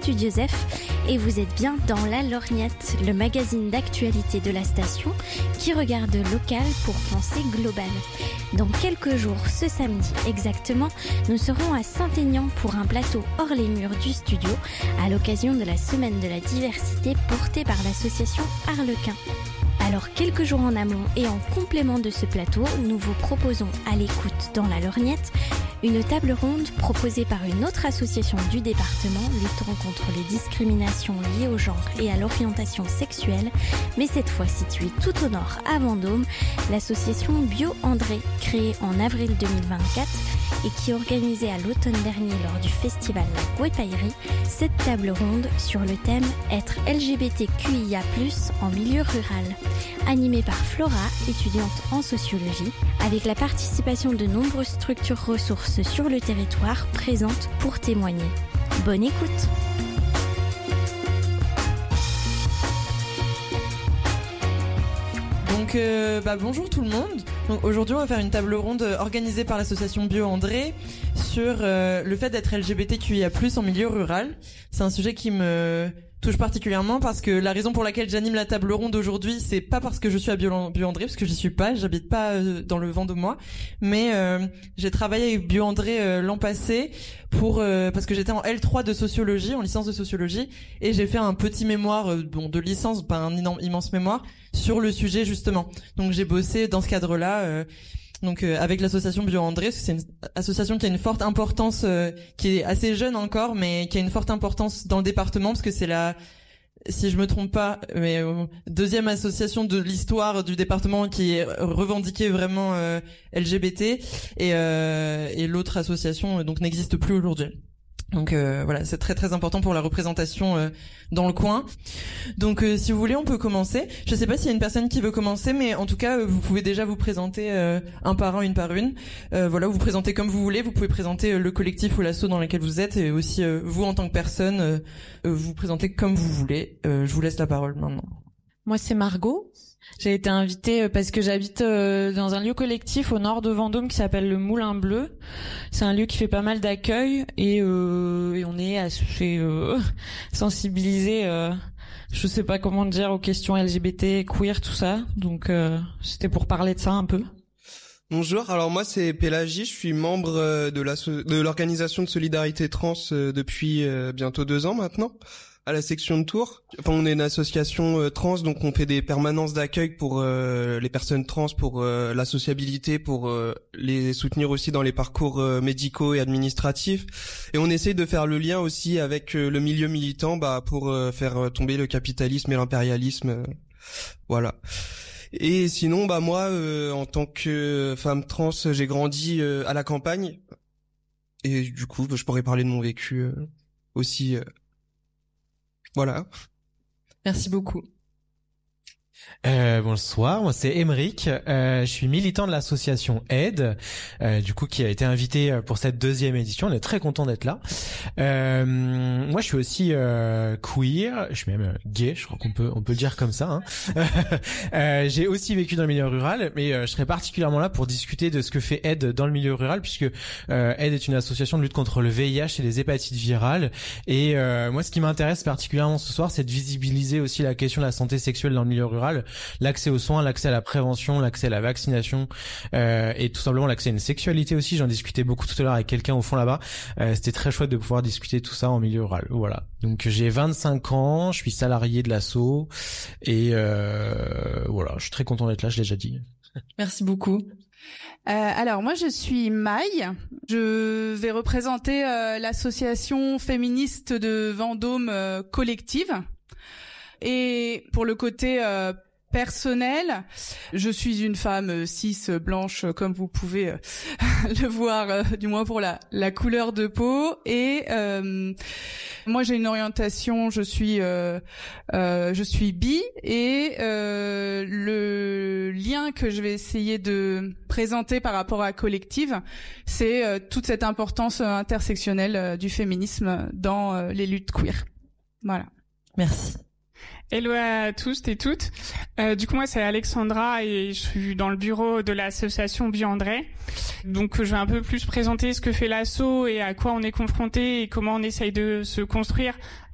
Studio F et vous êtes bien dans La Lorgnette, le magazine d'actualité de la station qui regarde local pour penser global. Dans quelques jours, ce samedi exactement, nous serons à Saint-Aignan pour un plateau hors les murs du studio à l'occasion de la semaine de la diversité portée par l'association Arlequin. Alors quelques jours en amont et en complément de ce plateau, nous vous proposons à l'écoute dans La Lorgnette une table ronde proposée par une autre association du département luttant contre les discriminations liées au genre et à l'orientation sexuelle, mais cette fois située tout au nord à Vendôme, l'association Bio André, créée en avril 2024 et qui organisait à l'automne dernier lors du festival La Guépaillerie, cette table ronde sur le thème « Être LGBTQIA+, en milieu rural », animée par Flora, étudiante en sociologie, avec la participation de nombreuses structures ressources sur le territoire présentes pour témoigner. Bonne écoute! Donc, bonjour tout le monde. Donc, aujourd'hui, on va faire une table ronde organisée par l'association Bio André sur le fait d'être LGBTQIA+, en milieu rural. C'est un sujet qui me touche particulièrement parce que la raison pour laquelle j'anime la table ronde aujourd'hui, c'est pas parce que je suis à Bio André, parce que j'y suis pas, j'habite pas dans le Vendômois, mais j'ai travaillé avec Bio André l'an passé parce que j'étais en L3 de sociologie, en licence de sociologie, et j'ai fait un petit mémoire de licence, pas un immense mémoire, sur le sujet justement. Donc j'ai bossé dans ce cadre-là. Avec l'association Bio André, c'est une association qui a une forte importance, qui est assez jeune encore, mais qui a une forte importance dans le département parce que c'est si je me trompe pas, deuxième association de l'histoire du département qui est revendiquée vraiment LGBT et l'autre association donc n'existe plus aujourd'hui. Donc voilà, c'est très très important pour la représentation dans le coin. Donc si vous voulez, on peut commencer. Je sais pas s'il y a une personne qui veut commencer, mais en tout cas, vous pouvez déjà vous présenter un par un, une par une. Voilà, vous présentez comme vous voulez. Vous pouvez présenter le collectif ou l'asso dans lequel vous êtes, et aussi vous en tant que personne, vous présentez comme vous voulez. Je vous laisse la parole maintenant. Moi, c'est Margot. J'ai été invitée parce que j'habite dans un lieu collectif au nord de Vendôme qui s'appelle le Moulin Bleu. C'est un lieu qui fait pas mal d'accueil et on est assez sensibilisé, je sais pas comment dire, aux questions LGBT, queer, tout ça. Donc c'était pour parler de ça un peu. Bonjour, alors moi c'est Pélagie, je suis membre de l'organisation de solidarité trans depuis bientôt 2 ans maintenant, à la section de Tours. Enfin, on est une association trans, donc on fait des permanences d'accueil pour les personnes trans, pour la sociabilité, pour les soutenir aussi dans les parcours médicaux et administratifs. Et on essaye de faire le lien aussi avec le milieu militant, pour faire tomber le capitalisme et l'impérialisme. Voilà. Et sinon, moi, en tant que femme trans, j'ai grandi à la campagne. Et du coup, je pourrais parler de mon vécu aussi. Voilà. Merci beaucoup. Bonsoir, moi c'est Émeric, je suis militant de l'association Aide, du coup qui a été invité pour cette 2e édition. On est très content d'être là. Moi je suis aussi queer, je suis même gay, je crois qu'on peut le dire comme ça. J'ai aussi vécu dans le milieu rural, mais je serai particulièrement là pour discuter de ce que fait Aide dans le milieu rural, puisque Aide est une association de lutte contre le VIH et les hépatites virales. Et moi ce qui m'intéresse particulièrement ce soir, c'est de visibiliser aussi la question de la santé sexuelle dans le milieu rural. L'accès aux soins, l'accès à la prévention, l'accès à la vaccination et tout simplement l'accès à une sexualité aussi. J'en discutais beaucoup tout à l'heure avec quelqu'un au fond là-bas. C'était très chouette de pouvoir discuter tout ça en milieu rural. Voilà. Donc j'ai 25 ans, je suis salarié de l'asso et voilà, je suis très content d'être là, je l'ai déjà dit. Merci beaucoup. Alors moi je suis Maï, je vais représenter l'association féministe de Vendôme Collective. Et pour le côté personnel, je suis une femme cis blanche comme vous pouvez le voir, du moins pour la couleur de peau. Et moi j'ai une orientation, je suis bi, et le lien que je vais essayer de présenter par rapport à Collective, c'est toute cette importance intersectionnelle du féminisme dans les luttes queer. Voilà. Merci. Hello à tous et toutes. Du coup, moi, c'est Alexandra et je suis dans le bureau de l'association Bio André. Donc, je vais un peu plus présenter ce que fait l'asso et à quoi on est confronté et comment on essaye de se construire